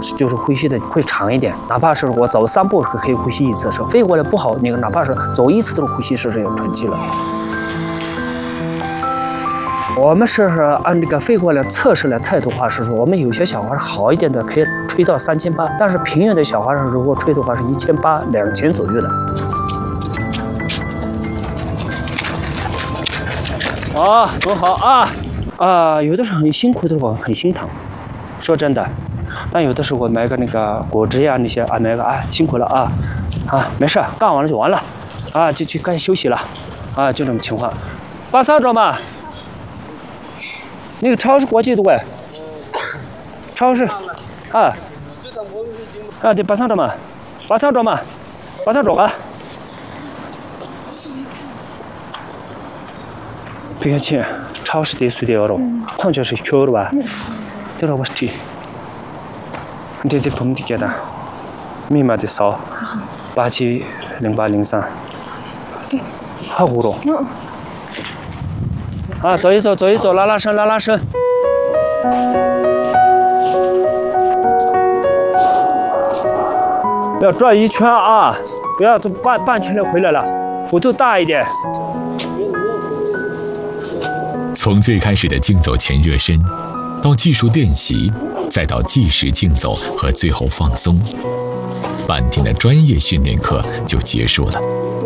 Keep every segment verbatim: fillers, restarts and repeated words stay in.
就是呼吸的会长一点，哪怕是我走三步可以呼吸一次，是飞过来不好，那个哪怕是走一次都是呼吸是是有喘气了。我们是按这个飞过来测试来测的话，是说我们有些小孩好一点的可以吹到三千八，但是平原的小孩如果吹的话是一千八、两千左右的。啊，走好啊！啊，有的时候很辛苦的话很心疼，说真的。但有的时候我买个那个果汁呀那些啊，买个啊辛苦了啊，啊没事，干完了就完了，啊就去该休息了，啊就这种情况。八三着嘛，那个超市国际的喂，超市，啊，啊对八三着嘛，八三着嘛，八三着啊。不要钱，超市得水的了，矿泉水缺了吧？对了，我去，这这碰的给的，密码的扫，八七零八零三，好糊了。啊，走一走，走一走，拉拉伸，拉拉伸。要转一圈啊，不要这半半圈就回来了，幅度大一点。 从最开始的竞走前热身，到技术练习，再到计时竞走和最后放松，半天的专业训练课就结束了。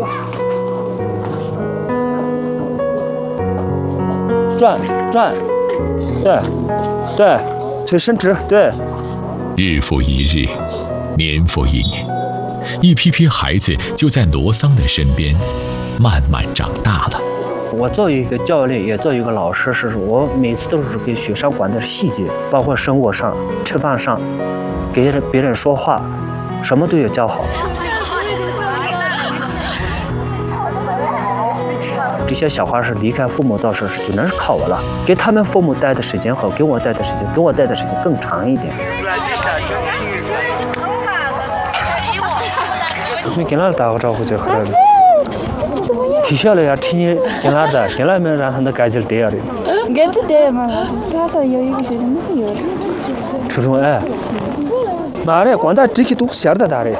转转，对对，腿伸直，对。 日复一日，年复一年，一批批孩子就在罗桑的身边慢慢长大了。 我作为一个教练，也作为一个老师，是我每次都是给学生管的是细节，包括生活上、吃饭上，给人别人说话，什么都要教好。这些小孩是离开父母，到时候只能是靠我了，给他们父母带的时间好，给我带的时间，给我带的时间更长一点。你跟他打个招呼就回来了。提下来呀，听你跟他的，跟他们让他们改进点的。 改进点嘛，他说有一个学生没有。 初中哎，妈的，光打这些都晓得打的。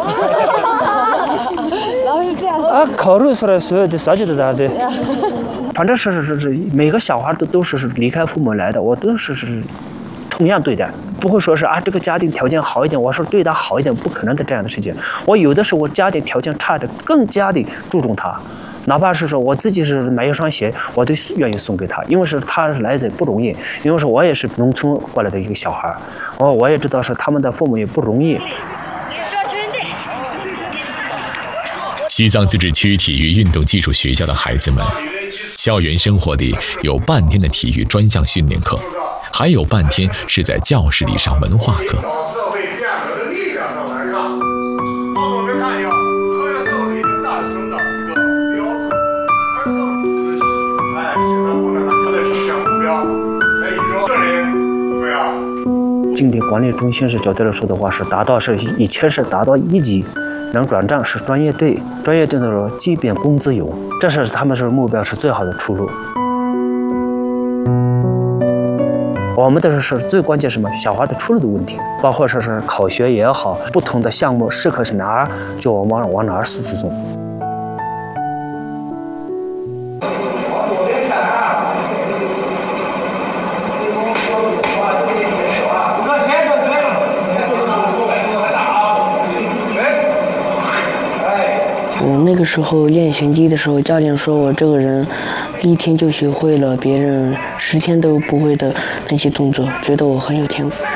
老是这样。 啊，考虑出来所有的设计的打的。反正是是是是，每个小孩都都是是离开父母来的，我都是是同样对待，不会说是啊这个家庭条件好一点，我说对他好一点，不可能的这样的事情。我有的时候我家庭条件差的，更加的注重他。哪怕是说我自己是买一双鞋，我都愿意送给他，因为是他来自不容易，因为是我也是农村过来的一个小孩，哦，我也知道是他们的父母也不容易。 西藏自治区体育运动技术学校的孩子们，校园生活里有半天的体育专项训练课，还有半天是在教室里上文化课。 经典管理中心是绝对来说的话是达到是以前是达到一级，能转战是专业队，专业队的时候即便工资有，这是他们是目标是最好的出路。我们的是是最关键什么？小孩的出路的问题，包括说是考学也好，不同的项目适合是哪儿，就往往哪儿输送。 我那个时候练拳击的时候，教练说我这个人一天就学会了别人十天都不会的那些动作，觉得我很有天赋。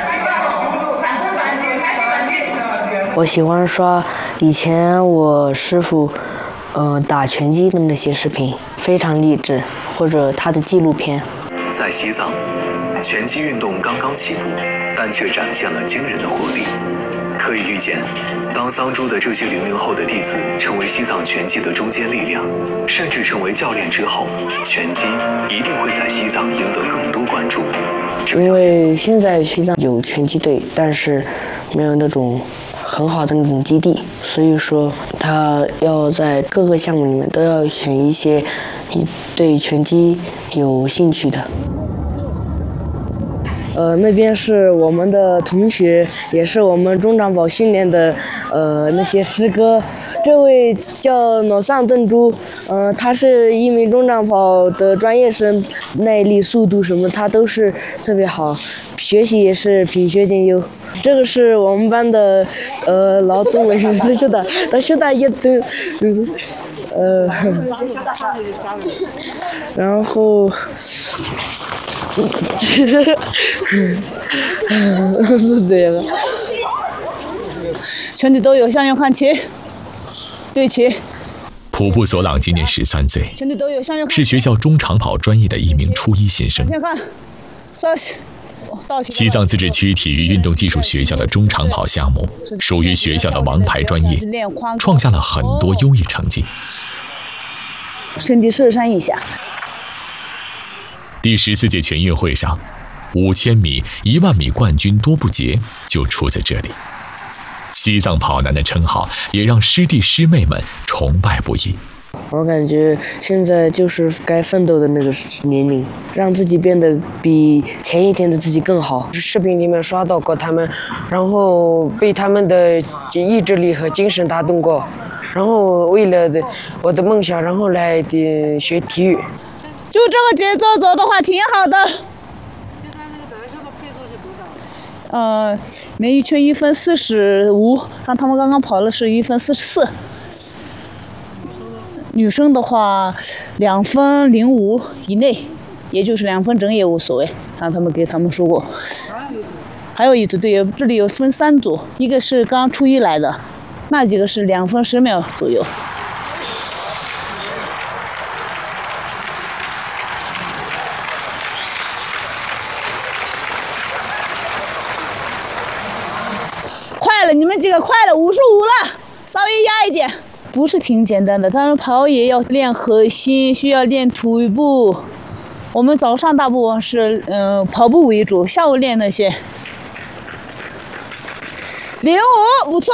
我喜欢刷以前我师傅呃打拳击的那些视频，非常励志，或者他的纪录片。 在西藏，拳击运动刚刚起步，但却展现了惊人的活力。可以预见，当桑珠的这些零零后的弟子成为西藏拳击的中坚力量，甚至成为教练之后，拳击一定会在西藏赢得更多关注。 因为现在西藏有拳击队，但是没有那种很好的那种基地，所以说他要在各个项目里面都要选一些对拳击有兴趣的。 呃，那边是我们的同学，也是我们中长跑训练的，呃，那些师哥。这位叫脑丧顿珠，呃，他是一名中长跑的专业生，耐力、速度什么他都是特别好，学习也是品学兼优。这个是我们班的，呃，劳动委员的学的，他学的也真，呃，然后。是这样。 全体都有向右看齐，对齐。 普布索朗今年十三岁， 全体都有向右看齐， 是学校中长跑专业的一名初一新生。 向前看，稍息。 西藏自治区体育运动技术学校的中长跑项目属于学校的王牌专业，创下了很多优异成绩。 身体射山一下。 第十四届全运会上，五千米、一万米冠军多布杰就出在这里。西藏跑男的称号也让师弟师妹们崇拜不已。 我感觉现在就是该奋斗的那个年龄，让自己变得比前一天的自己更好。 视频里面刷到过他们，然后被他们的意志力和精神打动过，然后为了我的梦想，然后来的学体育。 就这个节奏走的话挺好的。呃，每一圈一分四十五，让他们刚刚跑了是一分四十四。女生的话，两分零五以内，也就是两分整也无所谓，让他们给他们说过。还有一组队友，这里有分三组，一个是刚初一来的，那几个是两分十秒左右。快了，你们几个快了，五十五了，稍微压一点。不是挺简单的，他们跑也要练核心，需要练腿部。我们早上大部分是嗯、呃、跑步为主，下午练那些。零五，不错。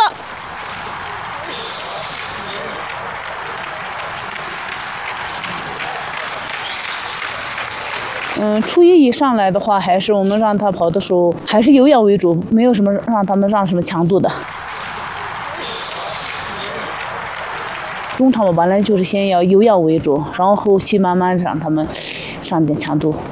嗯，初一以上来的话，还是我们让他跑的时候，还是有氧为主，没有什么让他们上什么强度的。中长跑本来就是先要有氧为主，然后后期慢慢让他们上点强度。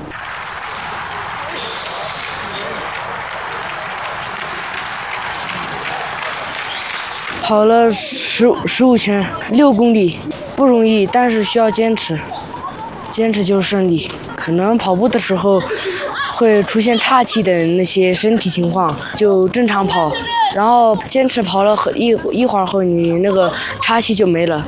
跑了十十五圈，六公里，不容易，但是需要坚持，坚持就是胜利。可能跑步的时候会出现岔气的那些身体情况，就正常跑，然后坚持跑了一一会儿后，你那个岔气就没了。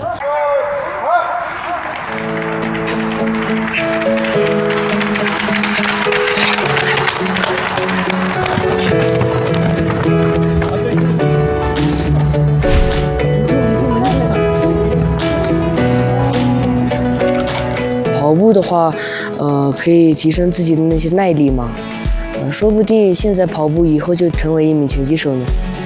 跑步的话，呃，可以提升自己的那些耐力嘛，呃，说不定现在跑步以后就成为一名拳击手呢。